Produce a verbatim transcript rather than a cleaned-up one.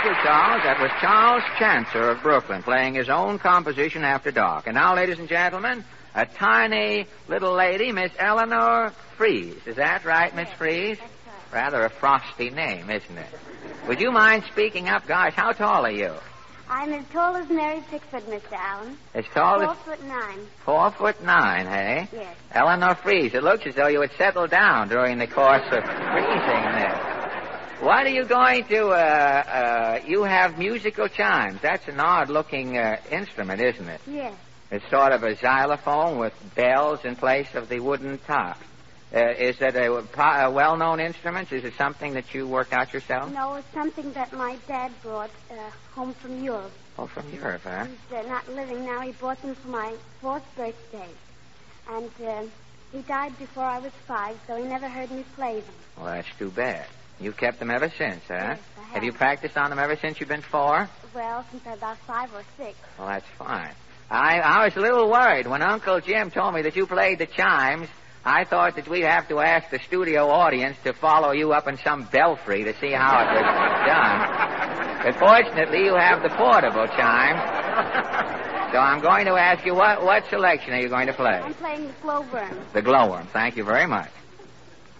you, Charles. That was Charles Chancer of Brooklyn playing his own composition After Dark. And now, ladies and gentlemen, a tiny little lady, Miss Eleanor Fries. Is that right, Miss Yes, Fries? that's right. Rather a frosty name, isn't it? Would you mind speaking up? Gosh, how tall are you? I'm as tall as Mary Pickford, Mister Allen. As tall Four as... foot nine. Four foot nine, hey? Yes. Eleanor Fries. It looks as though you had settled down during the course of freezing there. What are you going to, uh, uh, you have musical chimes. That's an odd-looking uh, instrument, isn't it? Yes. It's sort of a xylophone with bells in place of the wooden top. Uh, is that a, a well-known instrument? Is it something that you worked out yourself? No, it's something that my dad brought uh, home from Europe. Oh, from Europe, huh? He's uh, not living now. He bought them for my fourth birthday. And uh, he died before I was five, so he never heard me play them. Well, that's too bad. You've kept them ever since, huh? Yes, I have. Have you practiced on them ever since you've been four? Well, since I was about five or six. Well, that's fine. I, I was a little worried when Uncle Jim told me that you played the chimes. I thought that we'd have to ask the studio audience to follow you up in some belfry to see how it was done. But fortunately, you have the portable chimes. So I'm going to ask you, what, what selection are you going to play? I'm playing the Glowworm. The Glowworm. Thank you very much.